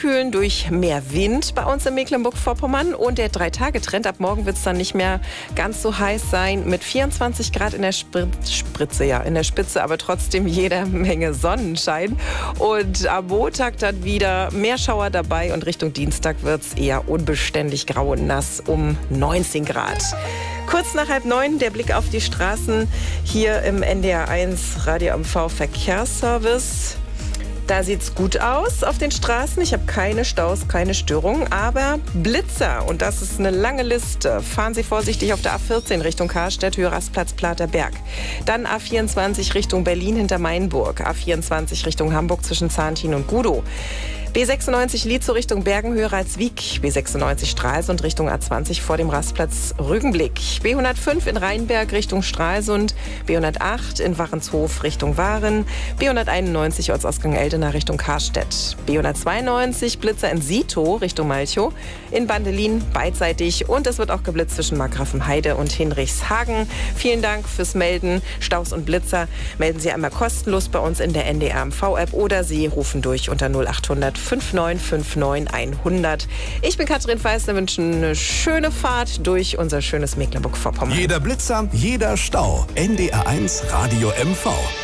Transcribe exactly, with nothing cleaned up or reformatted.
abkühlen durch mehr Wind bei uns in Mecklenburg-Vorpommern. Und der Drei-Tage-Trend, ab morgen wird es dann nicht mehr ganz so heiß sein, mit vierundzwanzig Grad in der Spr Spritze, ja, in der Spitze, aber trotzdem jede Menge Sonnenschein. Und am Montag dann wieder mehr Schauer dabei und Richtung Dienstag wird es eher unbeständig grau und nass um neunzehn Grad. Kurz nach halb neun der Blick auf die Straßen hier im N D R eins Radio M V Verkehrsservice. Da sieht's gut aus auf den Straßen. Ich habe keine Staus, keine Störungen, aber Blitzer, und das ist eine lange Liste. Fahren Sie vorsichtig auf der A vierzehn Richtung Karstedt, Höhe Rastplatz Platerberg. Dann A vierundzwanzig Richtung Berlin hinter Mainburg. A vierundzwanzig Richtung Hamburg zwischen Zahntin und Gudow. B sechsundneunzig Lietzow Richtung Bergenhöhe Ralswiek. B sechsundneunzig Stralsund Richtung A zwanzig vor dem Rastplatz Rügenblick. B hundertfünf in Rheinberg Richtung Stralsund. B hundertacht in Warenshof Richtung Waren. B hunderteinundneunzig Ortsausgang Eldena Richtung Karstedt. B hundertzweiundneunzig Blitzer in Sito Richtung Malchow. In Bandelin beidseitig. Und es wird auch geblitzt zwischen Markgrafenheide und Hinrichshagen. Vielen Dank fürs Melden. Staus und Blitzer melden Sie einmal kostenlos bei uns in der N D R M V-App oder Sie rufen durch unter null achthundert fünf neun fünf neun hundert. Ich bin Katrin Feisler, wünsche eine schöne Fahrt durch unser schönes Mecklenburg-Vorpommern. Jeder Blitzer, jeder Stau. N D R eins Radio M V.